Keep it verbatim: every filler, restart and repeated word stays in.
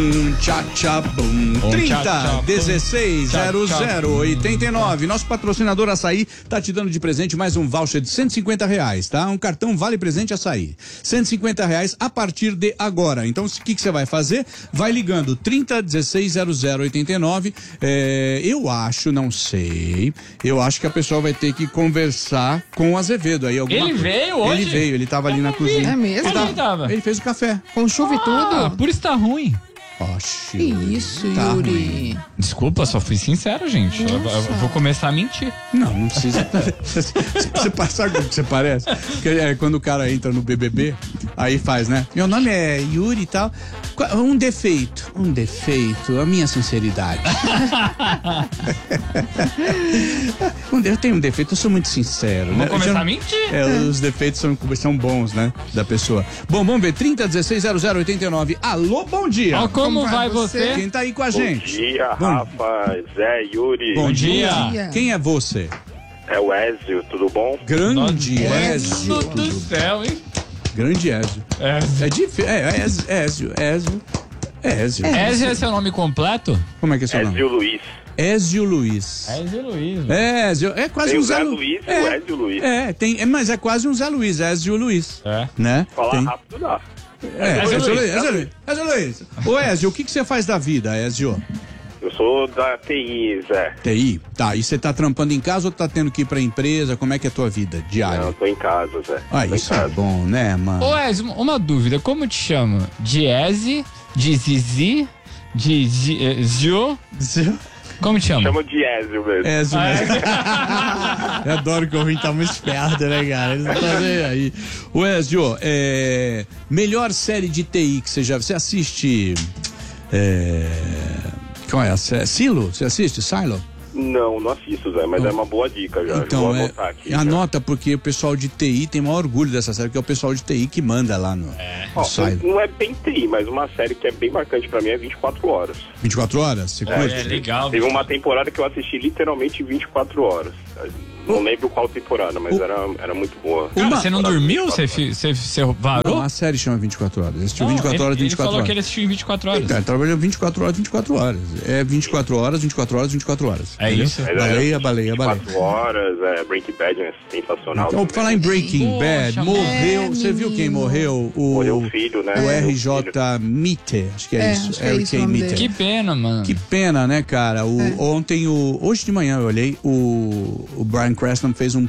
Um tchá tchá bum. trinta, dezesseis, zero zero, oitenta e nove. Nosso patrocinador Açaí tá te dando de presente mais um voucher de cento e cinquenta reais, tá? Um cartão Vale Presente Açaí. cento e cinquenta reais a partir de agora. Então, o que que você vai fazer? Vai ligando trinta, dezesseis, zero zero, oitenta e nove. É, eu acho, não sei. Eu acho que a pessoa vai ter que conversar com o Azevedo aí. Ele coisa. veio hoje? Ele veio, ele tava ali na cozinha. É mesmo? Ele, tava, Ele tava. ele fez o café. Com chuva e Ah, tudo? por isso tá ruim. Oxi, Que isso, tá Yuri? ruim. Desculpa, só fui sincero, gente. Eu, eu vou começar a mentir. Não, não precisa. Você passa como que você parece? Porque, é, quando o cara entra no B B B, aí faz, né? Meu nome é Yuri e tal. Um defeito. Um defeito, a minha sinceridade. Eu tenho um defeito, eu sou muito sincero. Vou né? começar Já, a mentir. É, os defeitos são, são bons, né? Da pessoa. Bom, vamos ver. trinta, dezesseis, zero zero, oitenta e nove. Alô, bom dia. Ó, como, Como vai vai você? você? Quem tá aí com a Bom gente? dia, Bom- Rafa, Zé, Yuri. Bom dia. dia. Quem é você? É o Ézio, tudo bom? Grande Ézio. Nossa do céu, hein? Grande Ézio. É. É difícil. É, é Ézio, Ézio, Ézio. Ézio. Ézio é seu nome completo? Como é que é seu nome? Ézio Luiz. Ézio Luiz. Ézio Luiz. Ézio, é quase Tem um o Zé Zé Lu... Luiz e é, o Ézio Luiz. É, tem, é, mas é quase um Zé Luiz, Ézio Luiz. É. Né? Falar Tem- rápido dá. É, Ézio Ézio Luiz, Luiz, Ézio Luiz, Ézio Luiz. Ô Ézio, o que que você faz da vida, Ézio? Eu sou da T I, Zé. T I? Tá, e você tá trampando em casa ou tá tendo que ir pra empresa? Como é que é a tua vida Não, diária? eu tô em casa, Zé. Ah, Tô em isso é casa. bom, né, mano? Ô, Ézio, uma dúvida. Como te chama? De Eze? De Zizi? De Zi- eh, Zio? Como te chama? Chama de Ézio mesmo. Ézio Ah, mesmo. Eu adoro que o ouvinte tá muito esperto, né, cara? Eles estão vendo aí. O Ézio, é... melhor série de T I que você já... Você assiste... É... Qual é a série? Silo? Você assiste? Silo? Não, não assisto, Zé, mas é uma boa dica já. Então, Vou é, anotar aqui. já. anota porque o pessoal de T I tem maior orgulho dessa série, porque é o pessoal de T I que manda lá no, Ó, no Silo. não é bem T I, mas uma série que é bem marcante pra mim é vinte e quatro horas. vinte e quatro horas? Você curte? É legal. Teve uma temporada que eu assisti literalmente vinte e quatro horas. Não lembro qual temporada, mas O- era, era muito boa. Cara, Uma- você não dormiu? Você, fi- você, você varou? Não, a série chama vinte e quatro horas. Ele assistiu Não, vinte e quatro ele- horas, ele vinte e quatro falou horas. que ele assistiu em vinte e quatro horas. Então, ele trabalhou vinte e quatro horas, vinte e quatro horas. É vinte e quatro horas, vinte e quatro horas, vinte e quatro horas. É entendeu? isso. Mas Baleia, é baleia, baleia. vinte e quatro horas, é, Breaking Bad é sensacional. Então, por falar em Breaking Poxa, Bad, mano. morreu. É, Você viu quem menino. morreu? O, Morreu o filho, né? o Morreu R o J Mitte. Acho que é, É, isso. acho que é Eric isso o K. nome Mitte. dele. Que pena, mano. Que pena, né, cara? O, É. Ontem, o, hoje de manhã eu olhei, o, o Bryan Cranston fez um